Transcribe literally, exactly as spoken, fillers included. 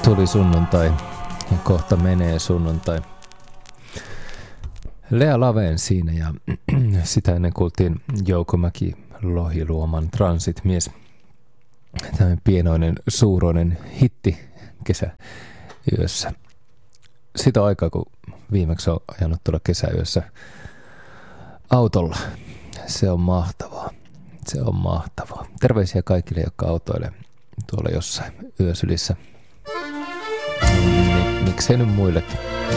Tuli sunnuntai ja kohta menee sunnuntai. Lea Laveen siinä ja sitä ennen kuultiin Jouko Mäki Lohiluoman Transit-mies. Tämmöinen pienoinen, suuroinen hitti kesäyössä. Sitä aikaa, kun viimeksi on ajanut tuolla kesäyössä autolla. Se on mahtavaa. Se on mahtavaa. Terveisiä kaikille, jotka autoilee tuolla jossain yösylissä. Miksei nyt muille.